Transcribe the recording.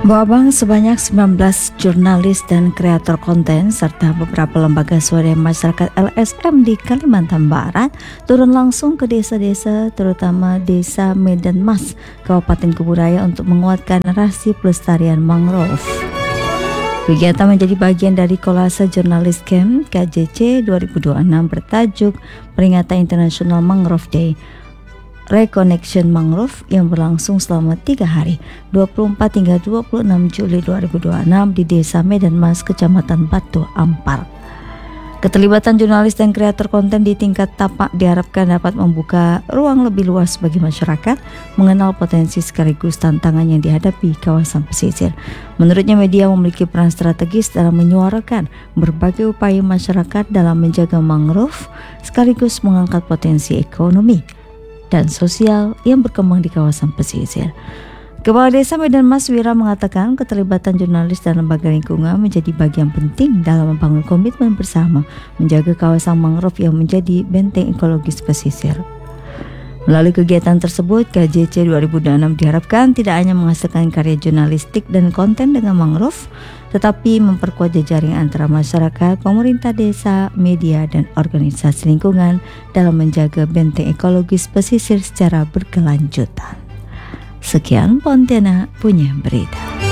Bawang sebanyak 19 jurnalis dan kreator konten serta beberapa lembaga swadaya masyarakat LSM di Kalimantan Barat turun langsung ke desa-desa terutama Desa Medan Mas, Kabupaten Kuburaya untuk menguatkan narasi pelestarian mangrove. Kegiatan menjadi bagian dari kolase jurnalis Camp KJC 2026 bertajuk Peringatan International Mangrove Day Reconnection Mangrove yang berlangsung selama 3 hari 24 hingga 26 Juli 2026 di Desa Medan Mas, Kecamatan Batu Ampar. Keterlibatan jurnalis dan kreator konten di tingkat tapak diharapkan dapat membuka ruang lebih luas bagi masyarakat mengenal potensi sekaligus tantangan yang dihadapi kawasan pesisir. Menurutnya, media memiliki peran strategis dalam menyuarakan berbagai upaya masyarakat dalam menjaga mangrove sekaligus mengangkat potensi ekonomi dan sosial yang berkembang di kawasan pesisir. Kepala Desa Medan Mas Wira mengatakan keterlibatan jurnalis dan lembaga lingkungan menjadi bagian penting dalam membangun komitmen bersama menjaga kawasan mangrove yang menjadi benteng ekologis pesisir. Melalui kegiatan tersebut, KJC 2026 diharapkan tidak hanya menghasilkan karya jurnalistik dan konten dengan mangrove, tetapi memperkuat jejaring antara masyarakat, pemerintah desa, media, dan organisasi lingkungan dalam menjaga benteng ekologis pesisir secara berkelanjutan. Sekian Pontianak punya berita.